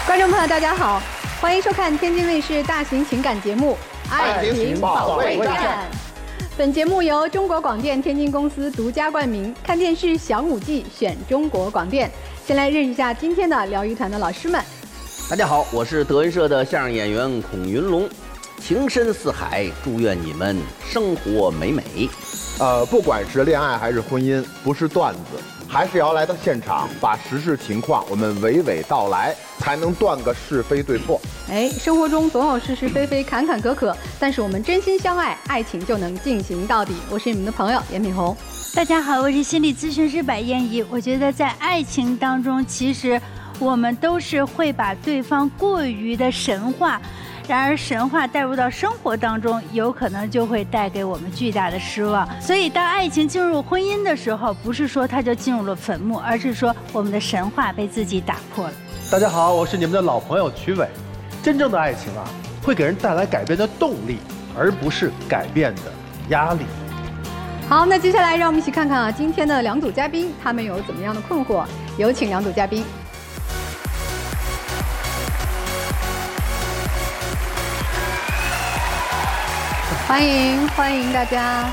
观众朋友，大家好，欢迎收看天津卫视大型情感节目《爱情保卫战》。本节目由中国广电天津公司独家冠名，看电视享5 G 选中国广电。先来认识一下今天的疗愈团的老师们。 大家好，我是德云社的相声演员孔云龙，情深似海，祝愿你们生活美美。 不管是恋爱还是婚姻，不是段子，还是要来到现场，把实事情况我们娓娓道来，才能断个是非对错。 生活中总有是是非非、坎坎坷坷，但是我们真心相爱，爱情就能进行到底。我是你们的朋友严敏红。 大家好，我是心理咨询师白燕怡。我觉得在爱情当中，其实我们都是会把对方过于的神化。然而神话带入到生活当中，有可能就会带给我们巨大的失望。所以当爱情进入婚姻的时候，不是说它就进入了坟墓，而是说我们的神话被自己打破了。 大家好，我是你们的老朋友曲伟。真正的爱情啊，会给人带来改变的动力，而不是改变的压力。 好，那接下来让我们一起看看今天的两组嘉宾，他们有怎么样的困惑？有请两组嘉宾。欢迎大家！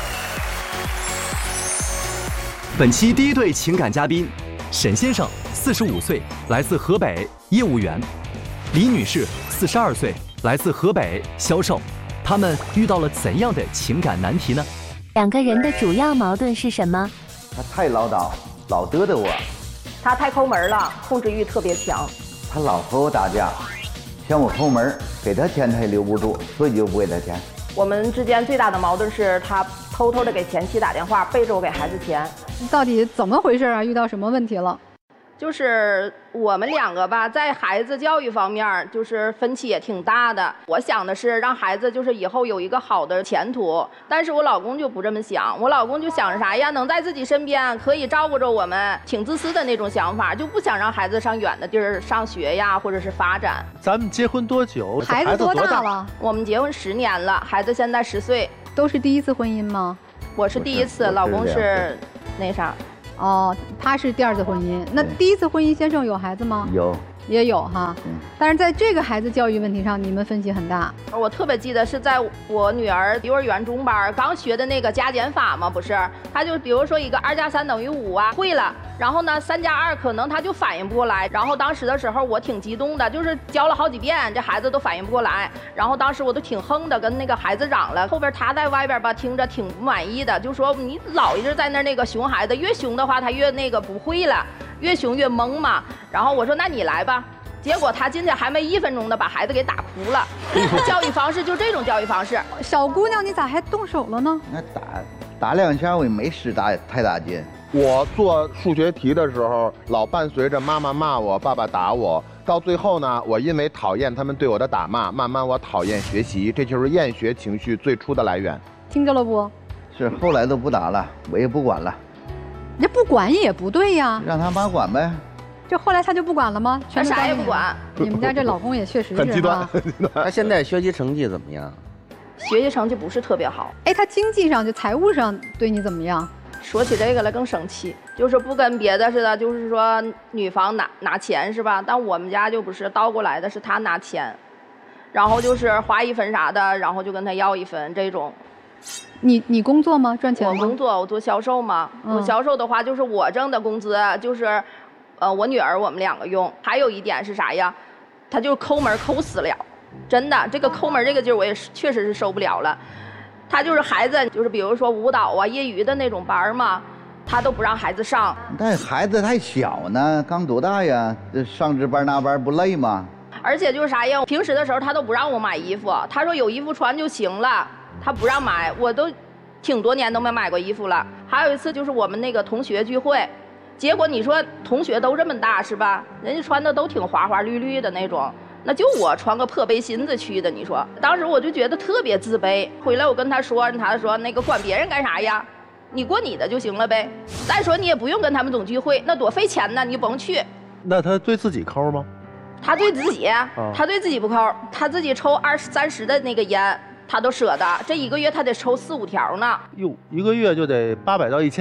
本期第一对情感嘉宾，沈先生，45岁，来自河北，业务员；李女士，42岁，来自河北，销售。他们遇到了怎样的情感难题呢？ 两个人的主要矛盾是什么？ 他太唠叨，老嘚嘚我； 他太抠门了，控制欲特别强。 他老和我打架，嫌我抠门，给他钱他也留不住，所以就不给他钱。 我们之间最大的矛盾是他偷偷的给前妻打电话，背着我给孩子钱。 到底怎么回事啊？遇到什么问题了？ 就是我们两个吧，在孩子教育方面就是分歧也挺大的。我想的是让孩子就是以后有一个好的前途，但是我老公就不这么想。我老公就想着啥呀，能在自己身边可以照顾着我们，挺自私的那种想法，就不想让孩子上远的地儿上学呀，或者是发展。 咱们结婚多久？ 孩子多大了？ 我们结婚10年了，孩子现在10岁。 都是第一次婚姻吗？ 我是第一次，老公是那啥。 哦，他是第2次婚姻。那第一次婚姻，先生有孩子吗？ 有， 也有哈。但是在这个孩子教育问题上，你们分歧很大。 我特别记得是在我女儿幼儿园中班刚学的那个加减法嘛，不是？他就比如说一个2加3等于5啊，会了。然后呢，3加2可能他就反应不过来。然后当时的时候我挺激动的，就是教了好几遍，这孩子都反应不过来。然后当时我都挺横的，跟那个孩子嚷了。后边他在外边吧，听着挺不满意的，就说你老一直在那个熊孩子，越熊的话他越那个不会了，越熊越懵嘛。然后我说那你来吧。结果他进去还没1分钟的把孩子给打哭了。教育方式就这种教育方式。 小姑娘，你咋还动手了呢？ 那打2下我也没使太大劲。 我做数学题的时候，老伴随着妈妈骂我，爸爸打我，到最后呢，我因为讨厌他们对我的打骂，慢慢我讨厌学习，这就是厌学情绪最初的来源。 听着了不？ 是后来都不打了，我也不管了。 你这不管也不对呀， 让他妈管呗。 这后来他就不管了吗？ 他啥也不管。 你们家这老公也确实是很极端。 他现在学习成绩怎么样？ 学习成绩不是特别好。 他经济上就财务上对你怎么样？ 说起这个来更生气，就是不跟别的似的，就是说女方拿钱是吧？但我们家就不是倒过来的，是他拿钱，然后就是花1分啥的，然后就跟他要1分这种。 你工作吗？赚钱吗？ 我工作，我做销售嘛。我销售的话，就是我挣的工资就是，我女儿我们2个用。还有一点是啥呀？他就抠门抠死了，真的，这个抠门这个劲儿我也确实是受不了了。他就是孩子，就是比如说舞蹈啊、业余的那种班嘛，他都不让孩子上。 但孩子太小呢，刚多大呀？这上这班那班不累吗？ 而且就是啥呀？平时的时候他都不让我买衣服，他说有衣服穿就行了，他不让买。我都挺多年都没买过衣服了。还有一次就是我们那个同学聚会，结果你说同学都这么大是吧？人家穿的都挺花花绿绿的那种。那就我穿个破背心子去的，你说，当时我就觉得特别自卑。回来我跟他说那个管别人干啥呀？你过你的就行了呗。再说你也不用跟他们总聚会，那多费钱呢，你甭去。 那他对自己抠吗？ 他对自己，他对自己不抠，他自己抽20、30的那个烟，他都舍得。这1个月他得抽4、5条呢。 哟，1个月就得800到1000。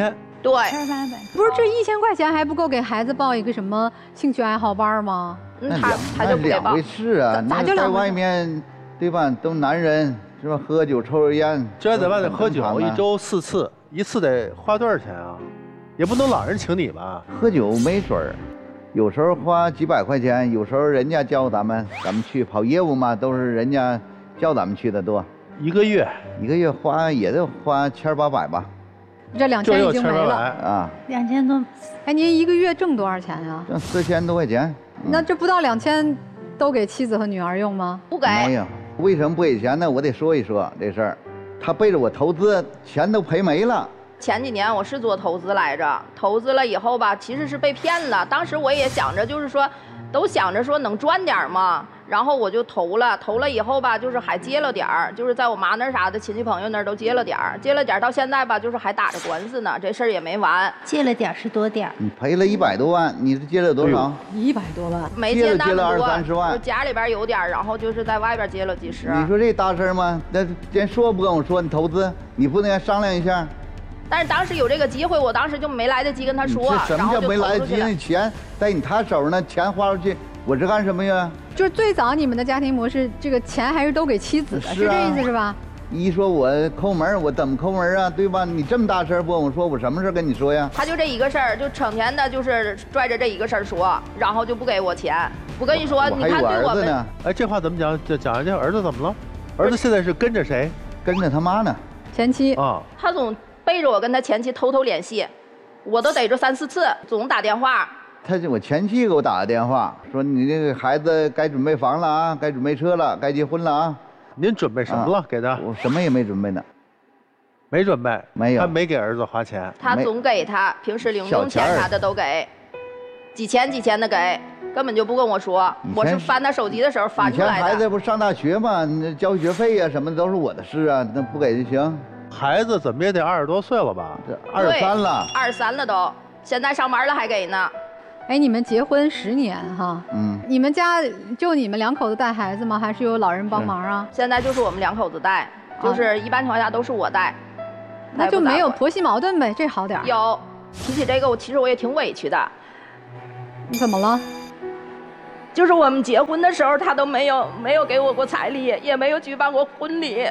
对 ，1800。 不是这1000块钱还不够给孩子报一个什么兴趣爱好班吗？ 他就不给报。 两回事啊， 咋就在外面，对吧？都男人是吧？喝酒抽烟， 这在外面喝酒1周4次，1次得花多少钱啊？也不能老人请你吧？ 喝酒没准儿，有时候花几百块钱，有时候人家叫咱们去跑业务嘛，都是人家叫咱们去的多。 一个月花也得花1800吧。 这2000已经没了啊 ，2000多。 哎，您一个月挣多少钱呀？ 挣4000多块钱。 那这不到2000都给妻子和女儿用吗？ 不给。 没有，为什么不给钱呢？我得说一说这事儿。他背着我投资，钱都赔没了。 前几年我是做投资来着，投资了以后吧，其实是被骗了。当时我也想着，就是说，都想着说能赚点嘛，然后我就投了以后吧，就是还借了点儿，就是在我妈那儿啥的亲戚朋友那儿都借了点儿，到现在吧，就是还打着官司呢，这事儿也没完。 借了点儿是多点儿？ 你赔了100多万，你借了多少 ？100多万， 没借那么多 ，20-30万， 就家里边有点儿，然后就是在外边借了几十。 你说这大事吗？那先说不跟我说，你投资，你不能商量一下？ 但是当时有这个机会，我当时就没来得及跟他说。 什么叫没来得及？那钱在他手呢，钱花出去，我这干什么呀？ 就是最早你们的家庭模式，这个钱还是都给妻子的，是这意思是吧？ 一说我抠门，我怎么抠门啊？对吧？你这么大事不跟我说，我什么事跟你说呀？ 他就这一个事儿，就成天的就是拽着这一个事儿说，然后就不给我钱，不跟你说。你看对我们呢？ 哎，这话怎么讲？就讲人家儿子怎么了？儿子现在是跟着谁？ 跟着他妈呢。 前妻啊。 他总背着我跟他前妻偷联系，我都逮着3-4次，总打电话。 我前妻给我打个电话，说你这个孩子该准备房了啊，该准备车了，该结婚了啊。 您准备什么了？给他？ 我什么也没准备呢。 没准备？ 没有。 他没给儿子花钱。 他总给他，平时零用钱啥的都给，几千的给，根本就不跟我说。我是翻他手机的时候翻出来的。 以前孩子不上大学嘛，那交学费呀什么的都是我的事啊，那不给就行。 孩子怎么也得20多岁了吧？ 这23了 ，23了都，现在上班了还给呢。 哎，你们结婚10年哈，你们家就你们2口子带孩子吗？还是有老人帮忙啊？ 现在就是我们2口子带，就是一般情况下都是我带。 那就没有婆媳矛盾呗，这好点。 有，提起这个，其实我也挺委屈的。 你怎么了？ 就是我们结婚的时候，他都没有给我过彩礼，也没有举办过婚礼。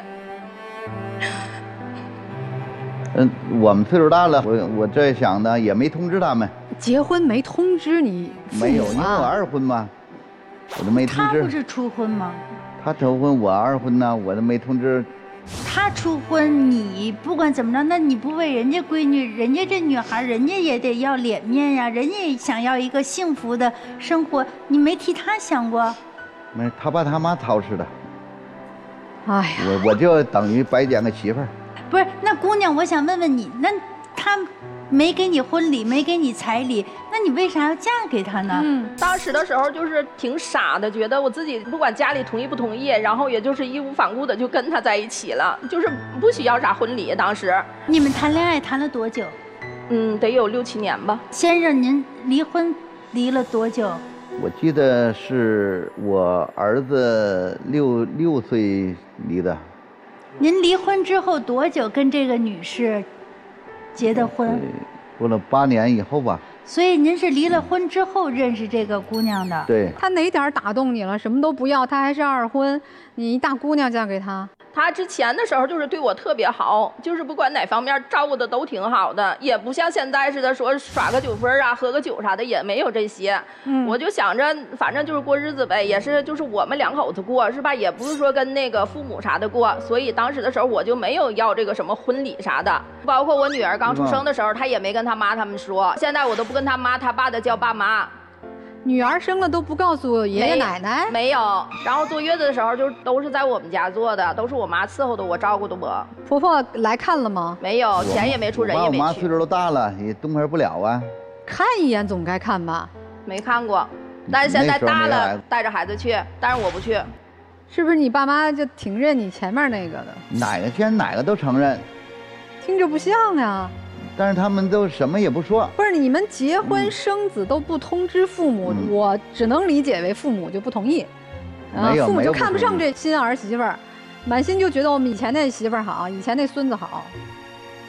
我们岁数大了，我这想的也没通知他们。 结婚没通知你父母啊？ 没有，因为我2婚嘛，我都没通知。 他不是初婚吗？ 他头婚，我2婚呢，我都没通知。 他初婚，你不管怎么着，那你不为人家闺女，人家这女孩，人家也得要脸面呀，人家也想要一个幸福的生活，你没替他想过？ 没，他爸他妈操持的。 哎呀， 我就等于白捡个媳妇儿。 不是，那姑娘，我想问问你，那他没给你婚礼，没给你彩礼，那你为啥要嫁给他呢？ 当时的时候就是挺傻的，觉得我自己不管家里同意不同意，然后也就是义无反顾的就跟他在一起了，就是不需要啥婚礼。当时你们谈恋爱谈了多久？ 得有6-7年吧。 先生，您离婚离了多久？ 我记得是我儿子6岁离的。 您离婚之后多久跟这个女士结的婚？ 过了8年以后吧。 所以您是离了婚之后认识这个姑娘的？ 对。 她哪点打动你了？什么都不要，她还是2婚，你一大姑娘嫁给他。 他之前的时候就是对我特别好，就是不管哪方面照顾的都挺好的，也不像现在似的说耍个酒疯啊、喝个酒啥的，也没有这些。我就想着，反正就是过日子呗，也是就是我们2口子过，是吧？也不是说跟那个父母啥的过，所以当时的时候我就没有要这个什么婚礼啥的。包括我女儿刚出生的时候，她也没跟她妈他们说，现在我都不跟她妈她爸的叫爸妈。 女儿生了都不告诉爷爷奶奶？ 没有，然后坐月子的时候就都是在我们家做的，都是我妈伺候的，我照顾的我。 婆婆来看了吗？ 没有，钱也没出，人也没去。 我妈岁数都大了，也动弹不了啊。 看一眼总该看吧？ 没看过，但是现在大了，带着孩子去，但是我不去。 是不是你爸妈就挺认你前面那个的？ 哪个都承认。 听着不像呀。 但是他们都什么也不说。 不是你们结婚生子都不通知父母，我只能理解为父母就不同意，父母就看不上这新儿媳妇儿，满心就觉得我们以前那媳妇儿好，以前那孙子好。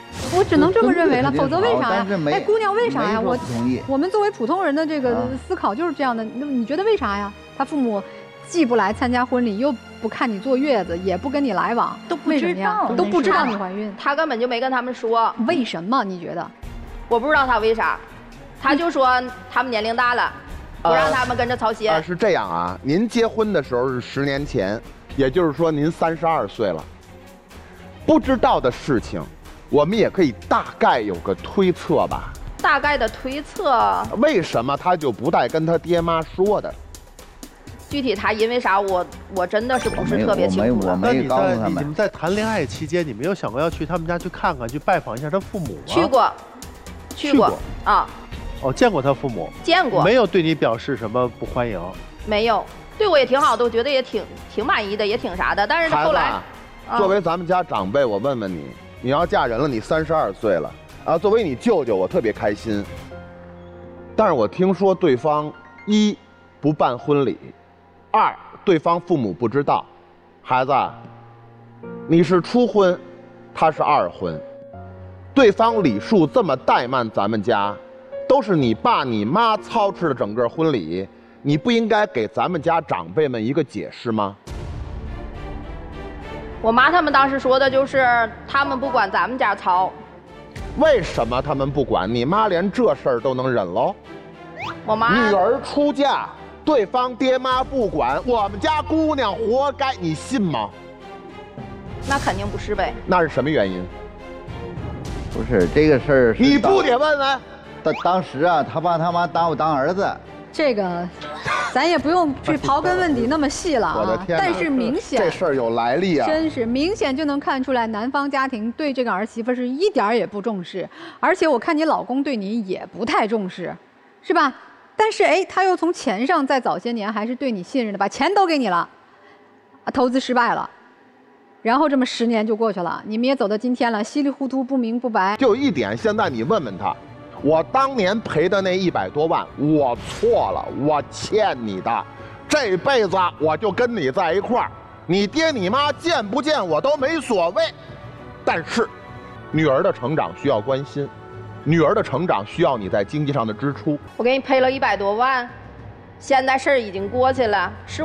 我只能这么认为了，否则为啥呀？哎，姑娘，为啥呀？我们作为普通人的这个思考就是这样的。那你觉得为啥呀？他父母既不来参加婚礼，又不看你坐月子，也不跟你来往， 都不知道， 都不知道你怀孕。 他根本就没跟他们说。 为什么？你觉得？ 我不知道他为啥，他就说他们年龄大了，不让他们跟着操心。 是这样啊，您结婚的时候是10年前，也就是说您32岁了。不知道的事情，我们也可以大概有个推测吧。 大概的推测。 为什么他就不带跟他爹妈说的？ 具体他因为啥，我真的是不是特别清楚。 那你们在谈恋爱期间，你没有想过要去他们家去看看，去拜访一下他父母吗？ 去过啊。 哦，见过他父母？ 见过。 没有对你表示什么不欢迎？ 没有，对我也挺好的，我觉得也挺满意的，也挺啥的。但是后来， 作为咱们家长辈，我问问你，你要嫁人了，你32岁了啊，作为你舅舅，我特别开心。但是我听说对方1不办婚礼，2对方父母不知道。孩子，你是初婚，他是2婚，对方礼数这么怠慢咱们家，都是你爸你妈操持的整个婚礼，你不应该给咱们家长辈们一个解释吗？ 我妈他们当时说的就是他们不管咱们家操。 为什么他们不管？你妈连这事儿都能忍喽？ 我妈女儿出嫁，对方爹妈不管，我们家姑娘活该，你信吗？ 那肯定不是呗。 那是什么原因？ 不是这个事儿， 你不得问问？ 当时啊，他爸他妈把我当儿子。 这个，咱也不用去刨根问底那么细了啊。 我的天！ 但是明显这事儿有来历啊， 真是明显就能看出来，男方家庭对这个儿媳妇是一点儿也不重视，而且我看你老公对你也不太重视，是吧？但是哎，他又从钱上在早些年还是对你信任的，把钱都给你了，投资失败了，然后这么10年就过去了，你们也走到今天了，稀里糊涂不明不白。 就一点，现在你问问他。我当年赔的那100多万，我错了，我欠你的，这辈子我就跟你在一块儿，你爹你妈见不见我都没所谓。但是，女儿的成长需要关心，女儿的成长需要你在经济上的支出。 我给你赔了100多万，现在事儿已经过去了，是